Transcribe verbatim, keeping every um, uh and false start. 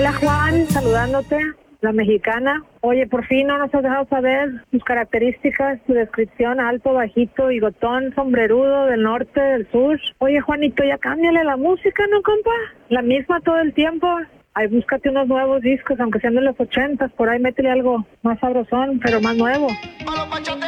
Hola Juan, saludándote, la mexicana. Oye, por fin no nos has dejado saber tus características, tu descripción, alto, bajito, bigotón, sombrerudo, del norte, del sur. Oye Juanito, ya cámbiale la música, ¿no, compa? La misma todo el tiempo. Ay, búscate unos nuevos discos, aunque sean de los ochentas, por ahí métele algo más sabrosón, pero más nuevo.